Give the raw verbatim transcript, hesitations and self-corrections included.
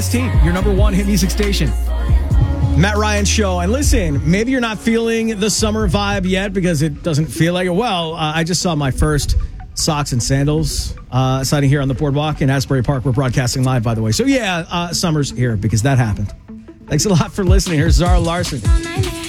Your number one hit music station. Matt Ryan Show. And listen, maybe you're not feeling the summer vibe yet because it doesn't feel like it. Well, uh, I just saw my first socks and sandals uh, sighting here on the boardwalk in Asbury Park. We're broadcasting live, by the way. So yeah, uh, summer's here because that happened. Thanks a lot for listening. Here's Zara Larson.